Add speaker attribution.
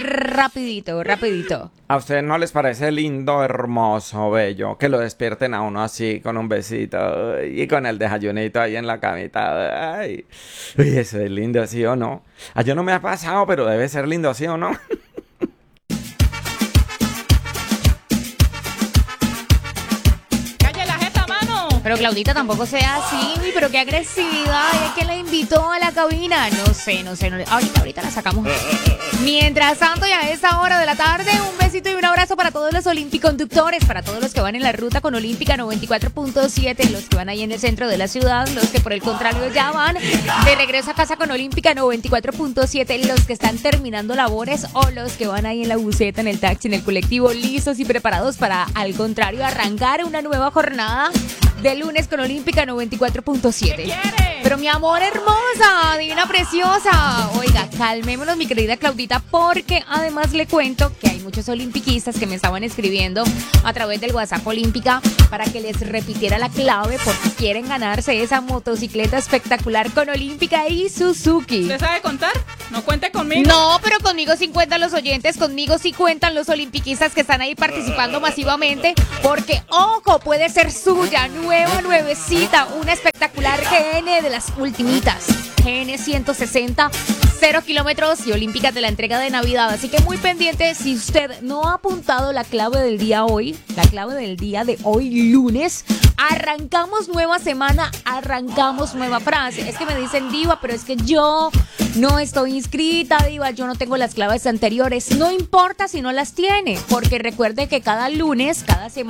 Speaker 1: rapidito.
Speaker 2: ¿A ustedes no les parece lindo, hermoso, bello, que lo despierten a uno así, con un besito y con el desayunito ahí en la camita? Ay, uy, eso es lindo, ¿sí o no? A yo no me ha pasado, pero debe ser lindo, ¿sí o no?
Speaker 3: ¡Calle la jeta, mano!
Speaker 1: Pero Claudita tampoco sea así, pero qué agresiva. ¿Y que la invitó a la cabina? No sé. Ahorita la sacamos. Mientras tanto, ya a esta hora de la tarde, un besito y un abrazo para todos los olimpiconductores, para todos los que van en la ruta con Olímpica 94.7, los que van ahí en el centro de la ciudad, los que por el contrario ya van de regreso a casa con Olímpica 94.7, los que están terminando labores o los que van ahí en la buseta, en el taxi, en el colectivo, listos y preparados para, al contrario, arrancar una nueva jornada de lunes con Olímpica 94.7.
Speaker 3: ¿Qué quiere?
Speaker 1: Pero mi amor hermosa, divina preciosa. Oiga, calmémonos, mi querida Claudita, porque además le cuento que hay muchos olimpiquistas que me estaban escribiendo a través del WhatsApp Olímpica para que les repitiera la clave porque quieren ganarse esa motocicleta espectacular con Olímpica y Suzuki.
Speaker 3: ¿Usted sabe contar? No cuente conmigo.
Speaker 1: No, pero conmigo sí cuentan los oyentes, conmigo sí cuentan los olimpiquistas que están ahí participando masivamente, porque, ojo, puede ser suya, nuevecita, una espectacular GN de las ultimitas, GN 160, 0 kilómetros y Olímpica de la entrega de Navidad. Así que muy pendiente, si usted no ha apuntado la clave del día de hoy, lunes, arrancamos nueva semana, arrancamos nueva frase. Es que me dicen, Diva, pero es que yo no estoy inscrita, Diva, yo no tengo las claves anteriores. No importa si no las tiene, porque recuerde que cada lunes, cada semana,